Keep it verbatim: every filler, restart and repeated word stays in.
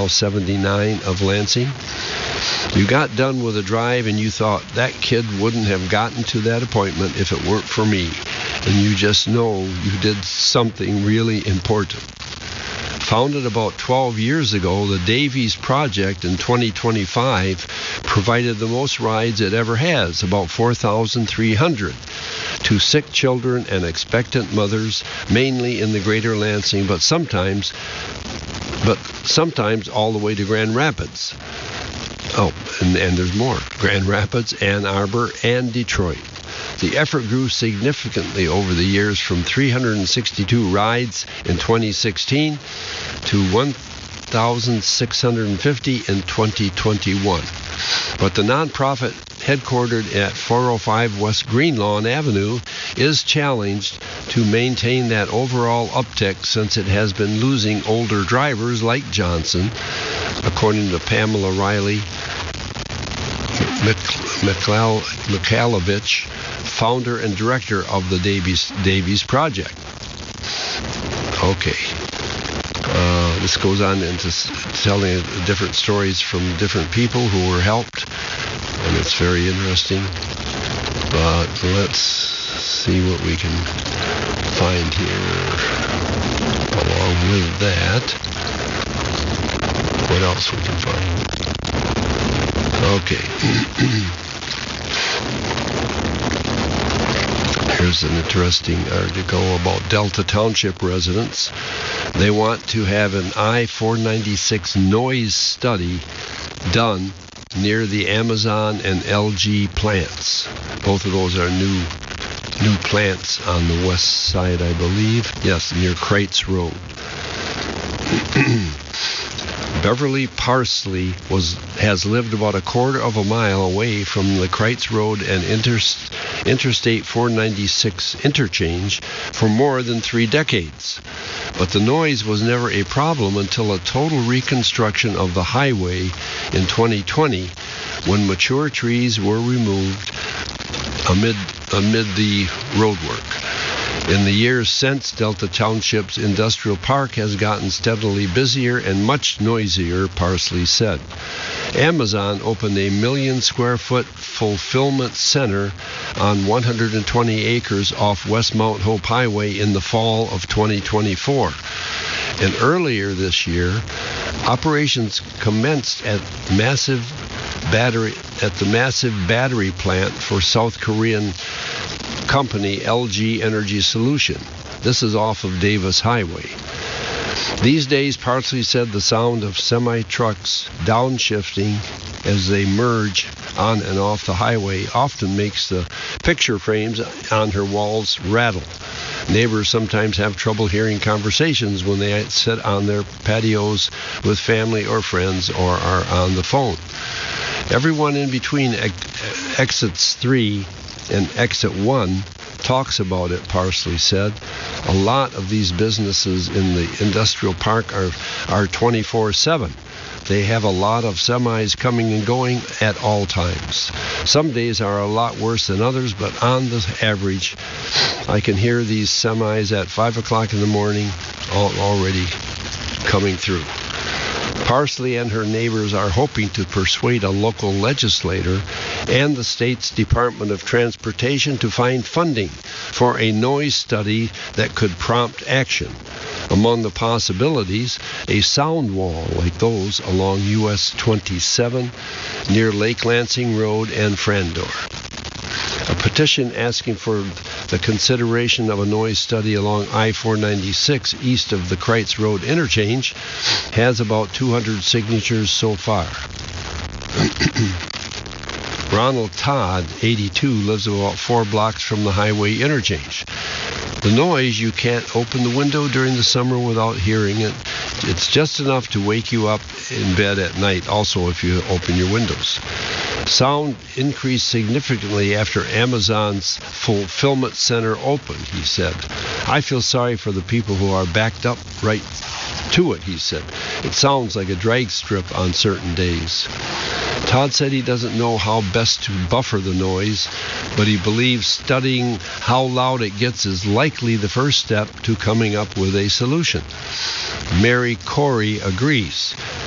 seventy-nine of Lansing. You got done with a drive and you thought that kid wouldn't have gotten to that appointment if it weren't for me. And you just know you did something really important. Founded about twelve years ago, the Davies Project in twenty twenty-five provided the most rides it ever has, about four thousand three hundred, to sick children and expectant mothers, mainly in the greater Lansing, but sometimes, but sometimes all the way to Grand Rapids. Oh, and, and there's more. Grand Rapids, Ann Arbor, and Detroit. The effort grew significantly over the years from three hundred sixty-two rides in twenty sixteen to one thousand six hundred fifty in twenty twenty-one. But the nonprofit headquartered at four oh five West Greenlawn Avenue is challenged to maintain that overall uptick since it has been losing older drivers like Johnson, according to Pamela Riley Mikhailovich, founder and director of the Davies, Davies Project. Okay. Uh, this goes on into telling different stories from different people who were helped, and it's very interesting. But let's see what we can find here along with that. What else we can find? Okay. Here's an interesting article about Delta Township residents. They want to have an I four ninety-six noise study done near the Amazon and L G plants. Both of those are new new plants on the west side, I believe. Yes, near Kreitz Road. Beverly Parsley was has lived about a quarter of a mile away from the Kreitz Road and inter, Interstate four ninety-six interchange for more than three decades. But the noise was never a problem until a total reconstruction of the highway in twenty twenty, when mature trees were removed amid amid the roadwork. In the years since, Delta Township's industrial park has gotten steadily busier and much noisier, Parsley said. Amazon opened a million square foot fulfillment center on one hundred twenty acres off West Mount Hope Highway in the fall of twenty twenty-four. And earlier this year, operations commenced at massive battery at the massive battery plant for South Korean company L G Energy Solution. This is off of Davis Highway. These days, Parsley said the sound of semi-trucks downshifting as they merge on and off the highway often makes the picture frames on her walls rattle. Neighbors sometimes have trouble hearing conversations when they sit on their patios with family or friends or are on the phone. Everyone in between ex- exits three and exit one talks about it, Parsley said. A lot of these businesses in the industrial park are, are twenty-four seven. They have a lot of semis coming and going at all times. Some days are a lot worse than others, but on the average, I can hear these semis at five o'clock in the morning already coming through. Parsley and her neighbors are hoping to persuade a local legislator and the state's Department of Transportation to find funding for a noise study that could prompt action. Among the possibilities, a sound wall like those along U S twenty-seven near Lake Lansing Road and Frandor. A petition asking for the consideration of a noise study along I four ninety-six east of the Kreitz Road interchange has about two hundred signatures so far. Ronald Todd, eighty-two, lives about four blocks from the highway interchange. The noise, you can't open the window during the summer without hearing it. It's just enough to wake you up in bed at night, also if you open your windows. Sound increased significantly after Amazon's fulfillment center opened, he said. I feel sorry for the people who are backed up right to it, he said. It sounds like a drag strip on certain days. Todd said he doesn't know how best to buffer the noise, but he believes studying how loud it gets is likely the first step to coming up with a solution. Mary Corey agrees.